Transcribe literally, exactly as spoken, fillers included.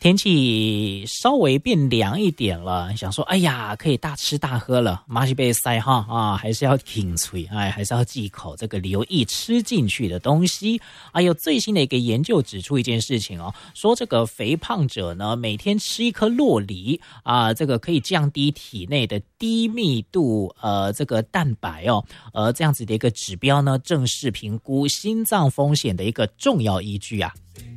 天气稍微变凉一点了，想说哎呀可以大吃大喝了，马西被塞哈啊，还是要挺嘴，哎，还是要忌口这个留意吃进去的东西。还有最新的一个研究指出一件事情哦，说这个肥胖者呢每天吃一颗酪梨啊，这个可以降低体内的低密度呃这个蛋白哦，呃这样子的一个指标呢，正式评估心脏风险的一个重要依据啊。